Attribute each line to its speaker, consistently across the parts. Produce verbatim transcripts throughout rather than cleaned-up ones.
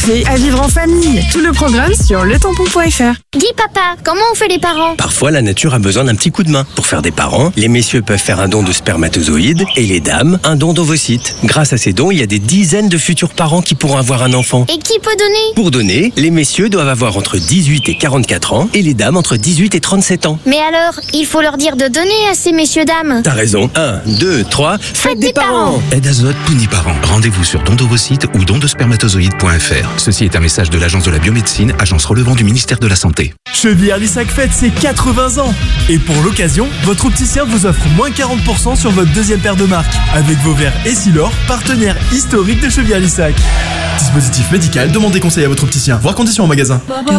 Speaker 1: C'est à vivre en famille. Tout le programme sur le tampon point f r.
Speaker 2: Dis papa, comment on fait les parents?
Speaker 3: Parfois, la nature a besoin d'un petit coup de main. Pour faire des parents, les messieurs peuvent faire un don de spermatozoïdes et les dames, un don d'ovocytes. Grâce à ces dons, il y a des dizaines de futurs parents qui pourront avoir un enfant.
Speaker 2: Et qui peut donner?
Speaker 3: Pour donner, les messieurs doivent avoir entre dix-huit et quarante-quatre ans et les dames entre dix-huit et trente-sept ans.
Speaker 2: Mais alors, il faut leur dire de donner à ces messieurs-dames.
Speaker 3: T'as raison. un, deux, trois, faites des, des parents.
Speaker 4: parents Aide Azote Puniparents. Rendez-vous sur don d'ovocytes ou don de spermatozoïdes point f r. Ceci est un message de l'Agence de la biomédecine, agence relevant du ministère de la Santé.
Speaker 5: Chevière-Lissac fête ses quatre-vingts ans. Et pour l'occasion, votre opticien vous offre moins quarante pour cent sur votre deuxième paire de marque. Avec vos verres Essilor, partenaire historique de Chevière-Lissac. Dispositif médical, demandez conseil à votre opticien. Voir conditions en magasin.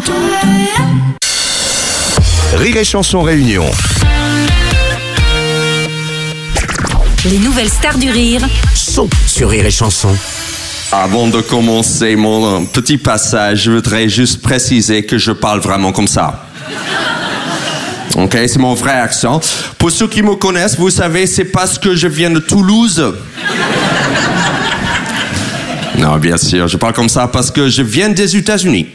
Speaker 6: Rire et Chanson Réunion.
Speaker 7: Les nouvelles stars du rire
Speaker 6: Sont sur Rire et Chanson.
Speaker 8: Avant de commencer mon petit passage, je voudrais juste préciser que je parle vraiment comme ça. Ok, c'est mon vrai accent. Pour ceux qui me connaissent, vous savez, c'est parce que je viens de Toulouse. Non, bien sûr, je parle comme ça parce que je viens des États-Unis.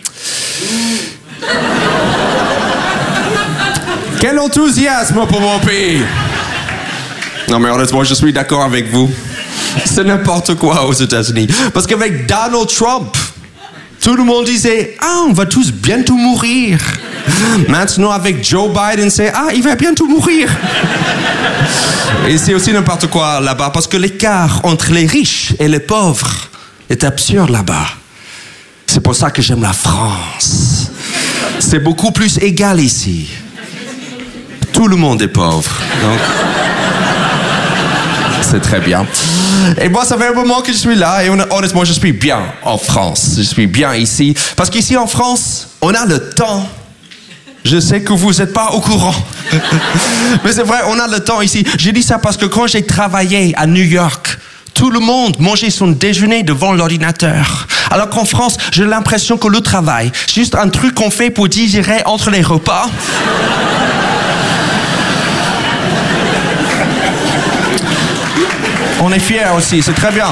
Speaker 8: Quel enthousiasme pour mon pays! Non, mais honnêtement, je suis d'accord avec vous. C'est n'importe quoi aux États-Unis. Parce qu'avec Donald Trump, tout le monde disait « Ah, on va tous bientôt mourir. » Maintenant, avec Joe Biden, c'est « Ah, il va bientôt mourir. » Et c'est aussi n'importe quoi là-bas, parce que l'écart entre les riches et les pauvres est absurde là-bas. C'est pour ça que j'aime la France. C'est beaucoup plus égal ici. Tout le monde est pauvre. Donc... c'est très bien. Et moi, ça fait un moment que je suis là et honnêtement, je suis bien en France. Je suis bien ici. Parce qu'ici en France, on a le temps. Je sais que vous n'êtes pas au courant. Mais c'est vrai, on a le temps ici. J'ai dit ça parce que quand j'ai travaillé à New York, tout le monde mangeait son déjeuner devant l'ordinateur. Alors qu'en France, j'ai l'impression que le travail, c'est juste un truc qu'on fait pour digérer entre les repas. On est fiers aussi, c'est très bien.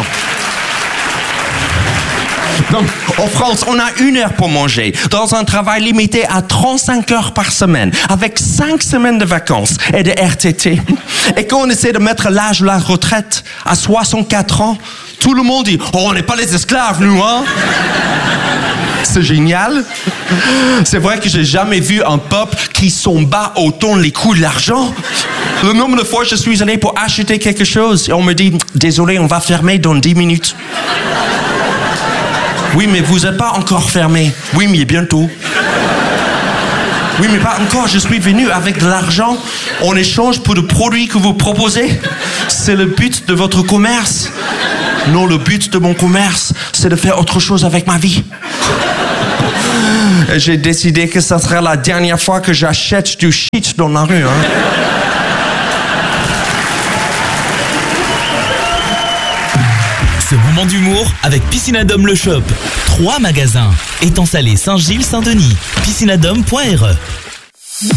Speaker 8: Donc, en France, on a une heure pour manger, dans un travail limité à trente-cinq heures par semaine, avec cinq semaines de vacances et de R T T. Et quand on essaie de mettre l'âge de la retraite à soixante-quatre ans, tout le monde dit « Oh, on n'est pas les esclaves, nous, hein ?» C'est génial. C'est vrai que j'ai jamais vu un peuple qui s'en bat autant les coups de l'argent. Le nombre de fois je suis allé pour acheter quelque chose et on me dit « Désolé, on va fermer dans dix minutes. » Oui, mais vous n'êtes pas encore fermé. Oui, mais bientôt. Oui, mais pas encore. Je suis venu avec de l'argent en échange pour le produit que vous proposez. C'est le but de votre commerce. Non, le but de mon commerce, c'est de faire autre chose avec ma vie. J'ai décidé que ça serait la dernière fois que j'achète du shit dans la rue, hein.
Speaker 9: Ce moment d'humour avec Piscinadome Le Shop. Trois magasins. Étang Salé, Saint-Gilles, Saint-Denis. piscinadome point r e